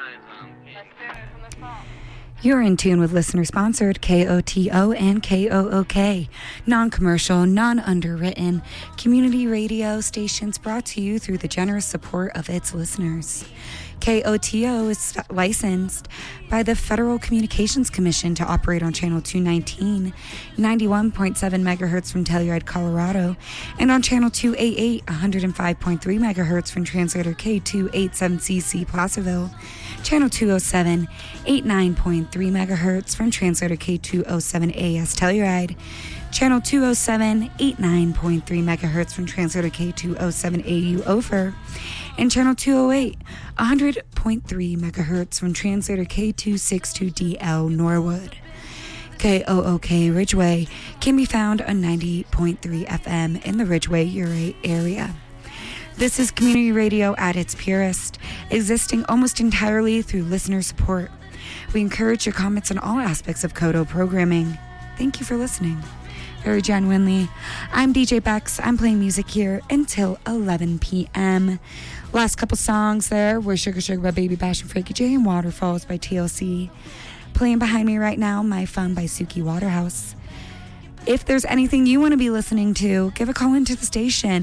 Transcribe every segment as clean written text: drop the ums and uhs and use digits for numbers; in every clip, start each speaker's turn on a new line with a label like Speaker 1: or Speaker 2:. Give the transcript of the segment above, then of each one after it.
Speaker 1: You're in tune with listener-sponsored KOTO and KOOK, non-commercial, non-underwritten community radio stations brought to you through the generous support of its listeners. KOTO is licensed by the Federal Communications Commission to operate on Channel 219, 91.7 megahertz from Telluride, Colorado, and on Channel 288, 105.3 megahertz from translator K287CC Placerville, Channel 207, 89.3 megahertz from translator K207AS Telluride, Channel 207, 89.3 megahertz from translator K207AU Ophir, and Channel 208, 100.3 megahertz from translator K262DL Norwood. KOOK Ridgeway can be found on 90.3 FM in the Ridgeway area. This is community radio at its purest, existing almost entirely through listener support. We encourage your comments on all aspects of KOTO programming. Thank you for listening. Very genuinely, I'm DJ Bex. I'm playing music here until 11 p.m. Last couple songs there were Sugar Sugar by Baby Bash and Frankie J and Waterfalls by TLC. Playing behind me right now, My Fun by Suki Waterhouse. If there's anything you want to be listening to, give a call into the station,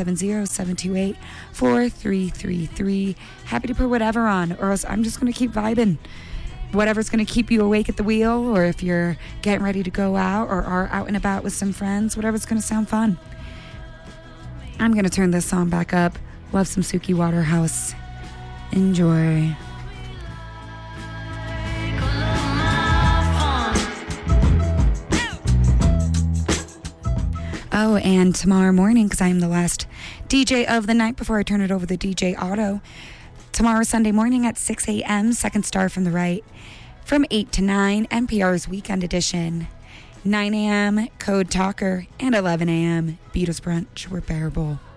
Speaker 1: 970-728-4333. Happy to put whatever on, or else I'm just going to keep vibing. Whatever's going to keep you awake at the wheel, or if you're getting ready to go out or are out and about with some friends, whatever's going to sound fun. I'm going to turn this song back up. Love some Suki Waterhouse. Enjoy. Oh, and tomorrow morning, because I'm the last DJ of the night before I turn it over to DJ Otto, tomorrow, Sunday morning at 6 a.m., Second Star from the Right. From 8 to 9, NPR's Weekend Edition. 9 a.m., Code Talker. And 11 a.m., Beatles Brunch. We're bearable.